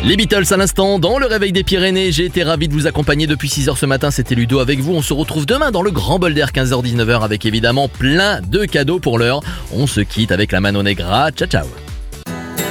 Les Beatles à l'instant dans le réveil des Pyrénées. J'ai été ravi de vous accompagner depuis 6h ce matin. C'était Ludo avec vous. On se retrouve demain dans le Grand Bol d'Air 15h-19h avec évidemment plein de cadeaux pour l'heure. On se quitte avec la Mano Negra. Ciao ciao.